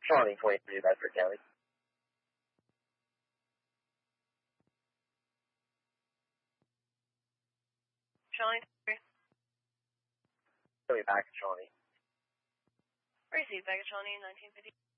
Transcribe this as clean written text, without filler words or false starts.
Shawnee 23, Bedford County. Shawnee 3. Coming back to Shawnee. Received back at Shawnee 1950.